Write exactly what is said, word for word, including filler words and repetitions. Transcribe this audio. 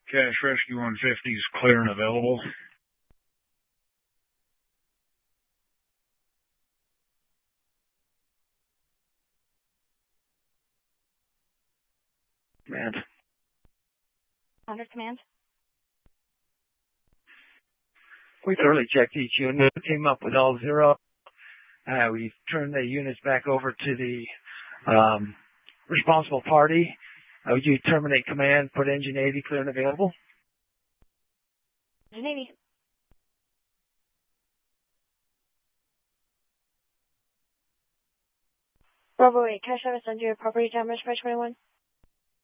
Cash Rescue one fifty is clear and available. Command. Under command. We thoroughly checked each unit, came up with all zero. Uh, we turned the units back over to the um, responsible party. Uh, would you terminate command, put engine eighty clear and available? Engine eighty. Bravo eight, cash service under property damage by twenty-one.